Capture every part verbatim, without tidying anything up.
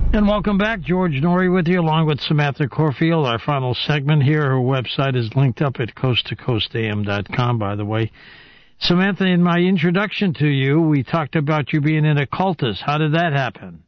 And welcome back. George Norrie with you, along with Samantha Corfield. Our final segment here. Her website is linked up at coast to coast a m dot com, by the way. Samantha, in my introduction to you, we talked about you being an occultist. How did that happen?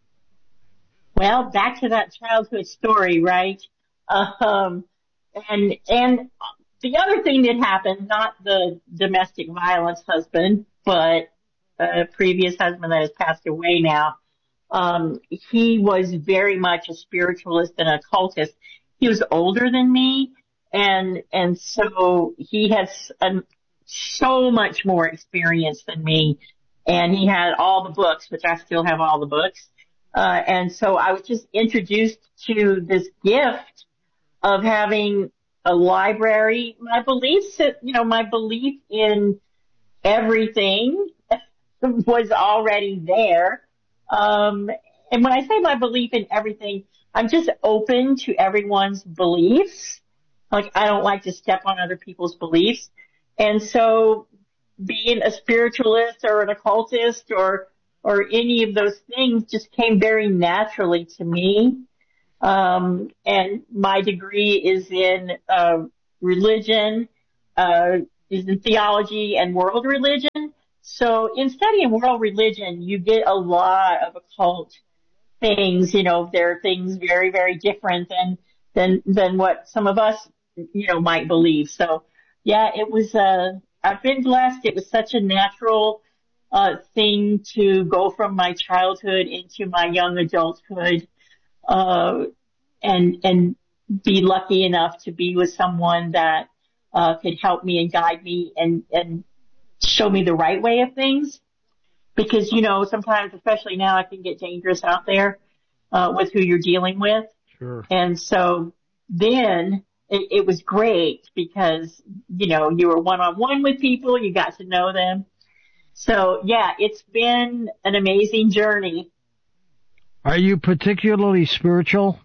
Well, back to that childhood story, right? Um, and and the other thing that happened, not the domestic violence husband, but a previous husband that has passed away now, um, he was very much a spiritualist and occultist. He was older than me, and and so he has um, so much more experience than me, and he had all the books, which I still have all the books. Uh, and so I was just introduced to this gift of having a library. My beliefs, you know, my belief in everything was already there. Um, and when I say my belief in everything, I'm just open to everyone's beliefs. Like, I don't like to step on other people's beliefs. And so being a spiritualist or an occultist or or any of those things just came very naturally to me. Um, and my degree is in uh, religion, uh, is in theology and world religion. So in studying world religion, you get a lot of occult things. You know, there are things very, very different than than than what some of us, you know, might believe. So yeah, it was. Uh, I've been blessed. It was such a natural uh thing to go from my childhood into my young adulthood, uh, and and be lucky enough to be with someone that uh could help me and guide me and and show me the right way of things. Because, you know, sometimes, especially now, it can get dangerous out there uh with who you're dealing with. Sure. And so then it, it was great because, you know, you were one-on-one with people, you got to know them. So, yeah, it's been an amazing journey. Are you particularly spiritual?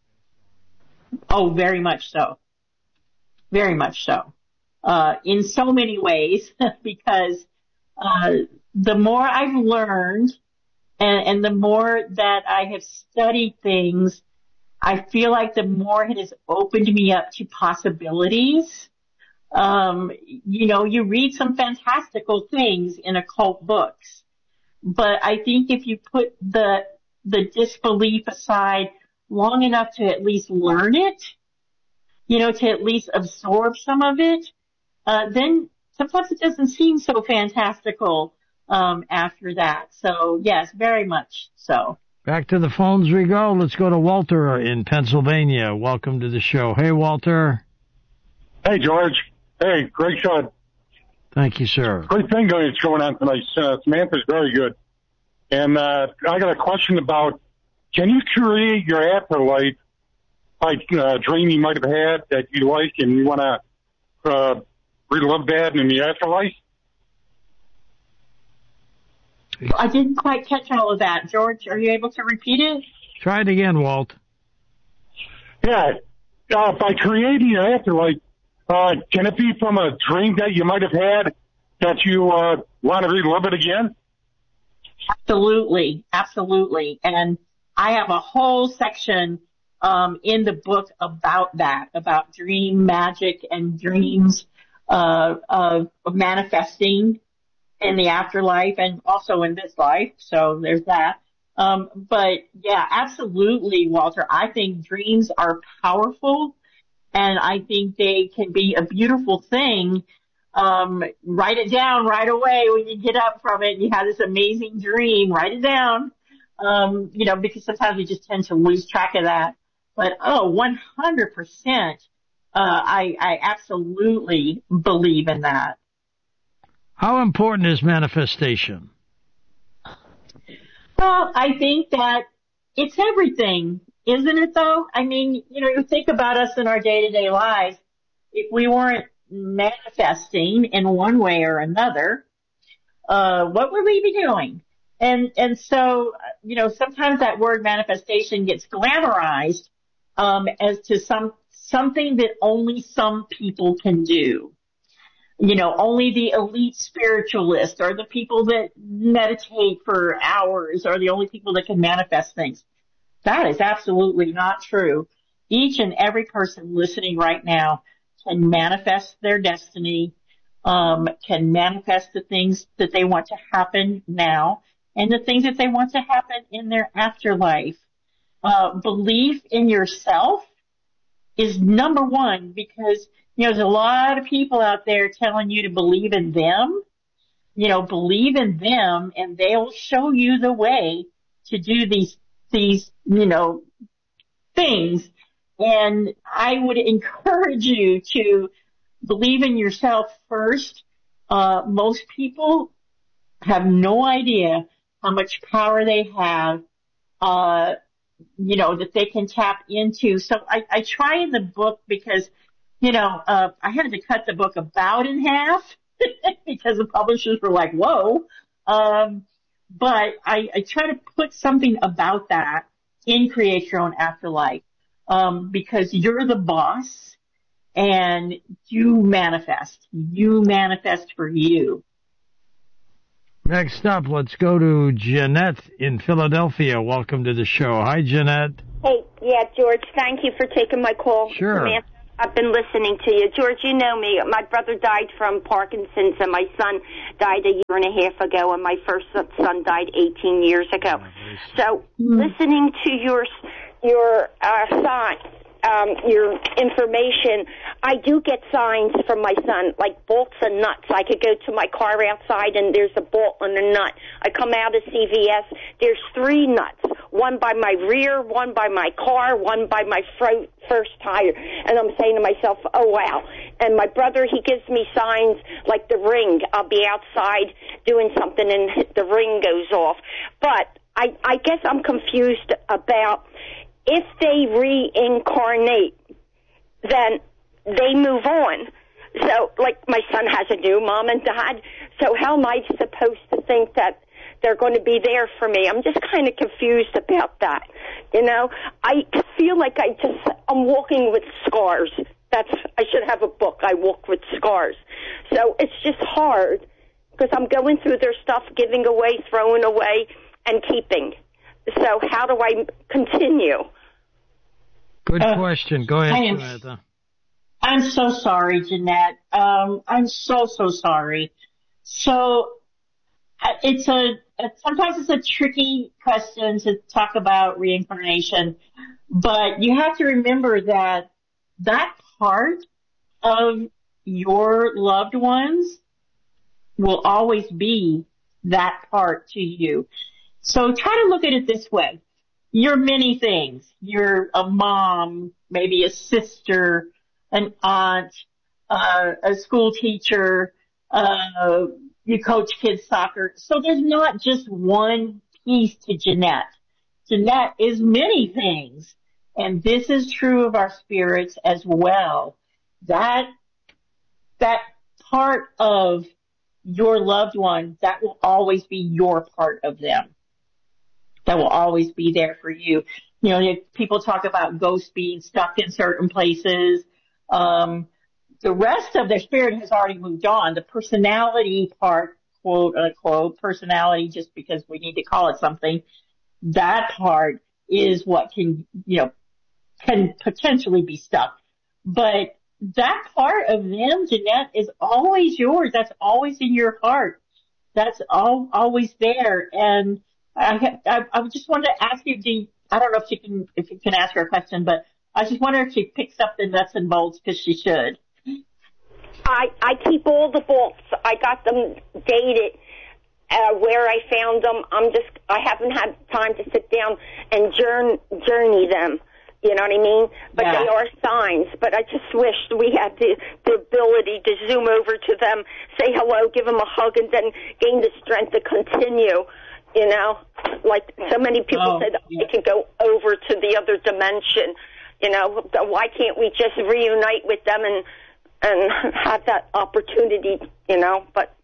Oh, very much so. Very much so. Uh, in so many ways, because uh, the more I've learned and, and the more that I have studied things, I feel like the more it has opened me up to possibilities. Um, you know, you read some fantastical things in occult books, but I think if you put the, the disbelief aside long enough to at least learn it, you know, to at least absorb some of it, uh, then sometimes it doesn't seem so fantastical, um, after that. So yes, very much so. Back to the phones we go. Let's go to Walter in Pennsylvania. Welcome to the show. Hey, Walter. Hey, George. Hey, great show. Thank you, sir. Great thing going, going on tonight. Uh, Samantha's very good. And uh, I got a question about, can you create your afterlife like a uh, dream you might have had that you like and you want to uh, relive that in the afterlife? I didn't quite catch all of that. George, are you able to repeat it? Try it again, Walt. Yeah. Uh, by creating your afterlife, Uh, can it be from a dream that you might have had that you uh, want to relive it again? Absolutely, absolutely. And I have a whole section um, in the book about that, about dream magic and dreams uh, of, of manifesting in the afterlife and also in this life. So there's that. Um, but yeah, absolutely, Walter. I think dreams are powerful. And I think they can be a beautiful thing. Um, write it down right away when you get up from it and you have this amazing dream. Write it down. Um, you know, because sometimes we just tend to lose track of that. But oh, one hundred percent. Uh, I, I absolutely believe in that. How important is manifestation? Well, I think that it's everything. Isn't it though? I mean, you know, you think about us in our day-to-day lives. If we weren't manifesting in one way or another, uh, what would we be doing? And, and so, you know, sometimes that word manifestation gets glamorized, um, as to some, something that only some people can do. You know, only the elite spiritualists or the people that meditate for hours are the only people that can manifest things. That is absolutely not true. Each and every person listening right now can manifest their destiny, um, can manifest the things that they want to happen now and the things that they want to happen in their afterlife. Uh, belief in yourself is number one, because, you know, there's a lot of people out there telling you to believe in them. You know, believe in them and they'll show you the way to do these, these, you know, things. And I would encourage you to believe in yourself first. Uh, most people have no idea how much power they have, uh, you know, that they can tap into. So I, I try in the book because, you know, uh, I had to cut the book about in half because the publishers were like, whoa. Um, but I, I try to put something about that in Create Your Own Afterlife, um, because you're the boss and you manifest. You manifest for you. Next up, let's go to Jeanette in Philadelphia. Welcome to the show. Hi, Jeanette. Hey, yeah, George, thank you for taking my call. Sure. Samantha, I've been listening to you. George, you know me. My brother died from Parkinson's, and my son died a year and a half ago, and my first son died eighteen years ago. Oh, so mm. listening to your your uh, sign, um, your information, I do get signs from my son, like bolts and nuts. I could go to my car outside, and there's a bolt and a nut. I come out of C V S, there's three nuts, one by my rear, one by my car, one by my fro- first tire. And I'm saying to myself, oh, wow. And my brother, he gives me signs like the ring. I'll be outside doing something, and the ring goes off. But I, I guess I'm confused about if they reincarnate, then they move on. So, like, my son has a new mom and dad, so how am I supposed to think that they're going to be there for me? I'm just kind of confused about that, you know? I feel like I just, I'm walking with scars. That's, I should have a book, I Walk with Scars. So it's just hard, because I'm going through their stuff, giving away, throwing away, and keeping. So how do I continue? Good uh, question. Go ahead, am, Samantha. I'm so sorry, Jeanette. Um, I'm so, so sorry. So it's a, sometimes it's a tricky question to talk about reincarnation, but you have to remember that that part of your loved ones will always be that part to you. So try to look at it this way. You're many things. You're a mom, maybe a sister, an aunt, uh, a school teacher, uh, you coach kids soccer. So there's not just one piece to Jeanette. Jeanette is many things. And this is true of our spirits as well. That, that part of your loved one, that will always be your part of them. That will always be there for you. You know, people talk about ghosts being stuck in certain places. Um, the rest of their spirit has already moved on. The personality part, quote unquote, personality, just because we need to call it something, that part is what can, you know, can potentially be stuck. But that part of them, Jeanette, is always yours. That's always in your heart. That's all, always there. And I, I, I just wanted to ask you, do you, I don't know if you can, if you can ask her a question, but I just wonder if she picks up the nuts and bolts, because she should. I, I keep all the bolts. I got them dated, uh, where I found them. I'm just, I haven't had time to sit down and journey, journey them. You know what I mean? But yeah. They are signs. But I just wished we had the, the ability to zoom over to them, say hello, give them a hug, and then gain the strength to continue. You know, like so many people oh, said, yeah. I can go over to the other dimension. You know, why can't we just reunite with them and and have that opportunity? You know, but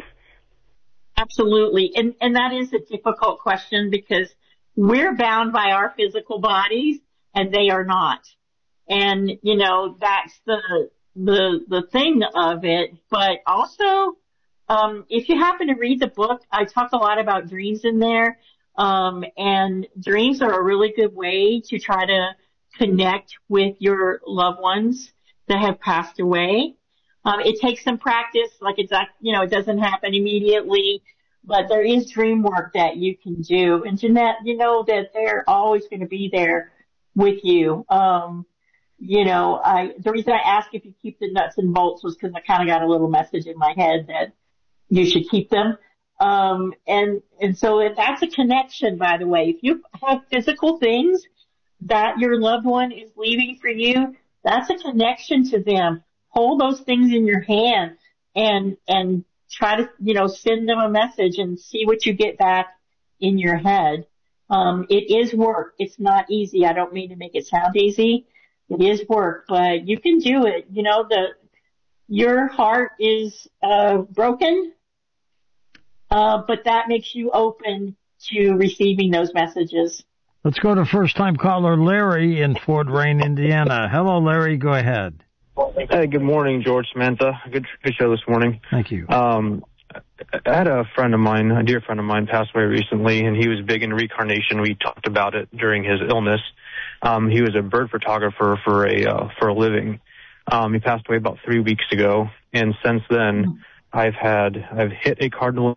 absolutely, and and that is a difficult question, because we're bound by our physical bodies and they are not. And you know, that's the the the thing of it. But also, Um, if you happen to read the book, I talk a lot about dreams in there. Um, and dreams are a really good way to try to connect with your loved ones that have passed away. Um, it takes some practice, like it's, you know, it doesn't happen immediately, but there is dream work that you can do. And Jeanette, you know that they're always going to be there with you. Um, you know, I, the reason I asked if you keep the nuts and bolts was because I kind of got a little message in my head that you should keep them. Um, and, and so if that's a connection, by the way. If you have physical things that your loved one is leaving for you, that's a connection to them. Hold those things in your hand and, and try to, you know, send them a message and see what you get back in your head. Um, it is work. It's not easy. I don't mean to make it sound easy. It is work, but you can do it. You know, the, your heart is, uh, broken. Uh, but that makes you open to receiving those messages. Let's go to first-time caller Larry in Fort Wayne, Indiana. Hello, Larry. Go ahead. Hey, good morning, George, Samantha. Good, good show this morning. Thank you. Um, I had a friend of mine, a dear friend of mine, pass away recently, and he was big in reincarnation. We talked about it during his illness. Um, he was a bird photographer for a uh, for a living. Um, he passed away about three weeks ago, and since then, I've had I've hit a cardinal